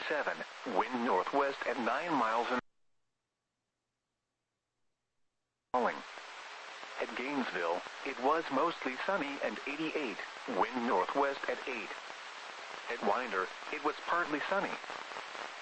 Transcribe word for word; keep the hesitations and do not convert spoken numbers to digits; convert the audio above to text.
eighty-seven, wind northwest at nine miles an hour. At Gainesville, it was mostly sunny and eighty-eight, wind northwest at eight. At Winder, it was partly sunny,